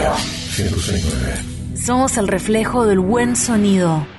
Radio 106.9. Somos el reflejo del buen sonido.